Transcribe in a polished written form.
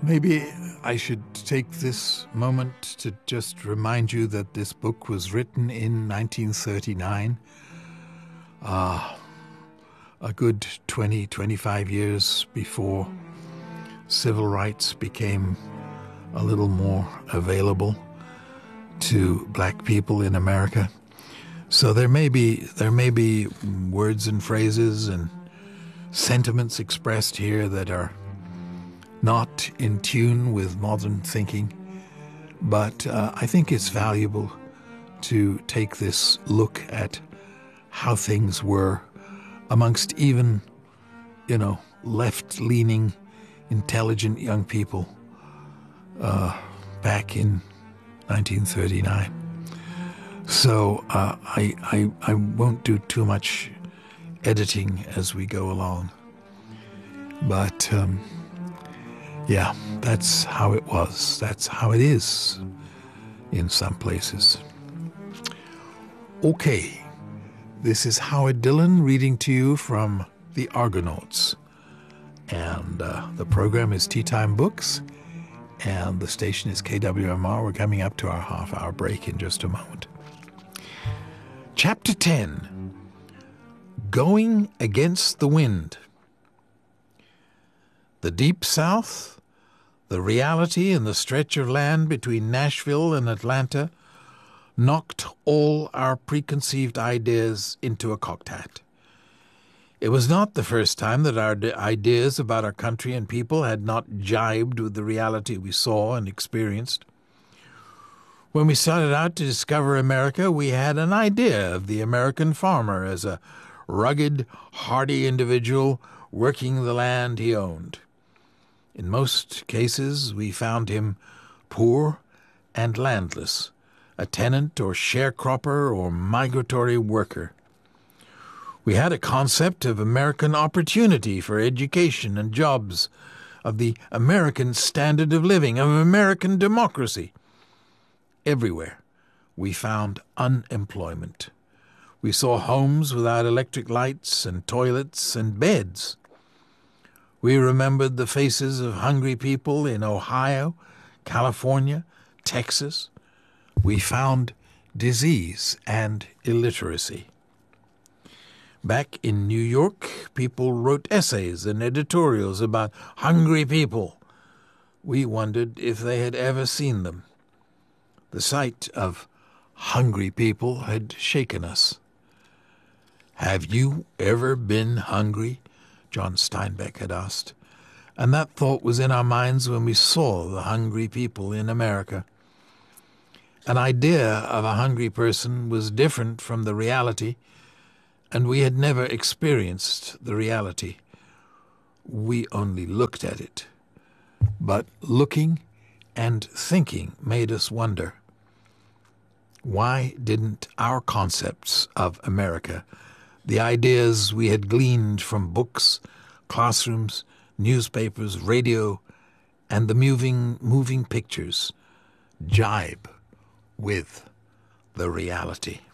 Maybe I should take this moment to just remind you that this book was written in 1939, a good 20, 25 years before civil rights became a little more available to black people in America. So there may be words and phrases and sentiments expressed here that are not in tune with modern thinking, but I think it's valuable to take this look at how things were amongst even, left-leaning, intelligent young people back in 1939. So I won't do too much editing as we go along. But yeah, that's how it was. That's how it is in some places. Okay, this is Howard Dillon reading to you from the Argonauts. And the program is Tea Time Books, and the station is KWMR. We're coming up to our half-hour break in just a moment. Chapter 10, Going Against the Wind. The Deep South, the reality in the stretch of land between Nashville and Atlanta, knocked all our preconceived ideas into a cocked hat. It was not the first time that our ideas about our country and people had not jibed with the reality we saw and experienced. When we started out to discover America, we had an idea of the American farmer as a rugged, hardy individual working the land he owned. In most cases, we found him poor and landless, a tenant or sharecropper or migratory worker. We had a concept of American opportunity for education and jobs, of the American standard of living, of American democracy. Everywhere we found unemployment. We saw homes without electric lights and toilets and beds. We remembered the faces of hungry people in Ohio, California, Texas. We found disease and illiteracy. Back in New York, people wrote essays and editorials about hungry people. We wondered if they had ever seen them. The sight of hungry people had shaken us. "Have you ever been hungry?" John Steinbeck had asked. And that thought was in our minds when we saw the hungry people in America. An idea of a hungry person was different from the reality, and we had never experienced the reality. We only looked at it. But looking and thinking made us wonder. Why didn't our concepts of America, the ideas we had gleaned from books, classrooms, newspapers, radio, and the moving pictures, jibe with the reality?